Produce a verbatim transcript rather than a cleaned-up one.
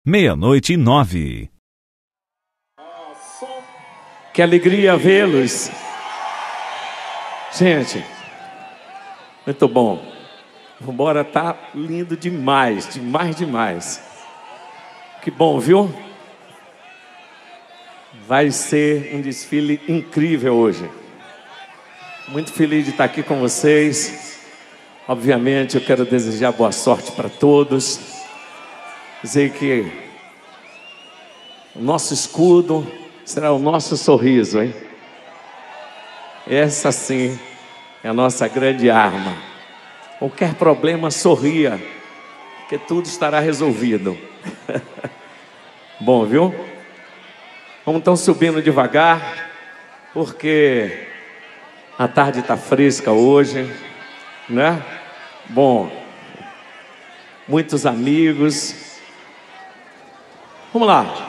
meia-noite e nove. Que alegria vê-los. Gente, muito bom. Vambora, tá lindo demais, demais, demais. Que bom, viu? Vai ser um desfile incrível hoje. Muito feliz de estar aqui com vocês. Obviamente, eu quero desejar boa sorte para todos. Dizer que o nosso escudo será o nosso sorriso, hein? Essa sim é a nossa grande arma. Qualquer problema, sorria, que tudo estará resolvido. Bom, viu? Vamos então subindo devagar, porque a tarde está fresca hoje, né? Bom, muitos amigos. Vamos lá.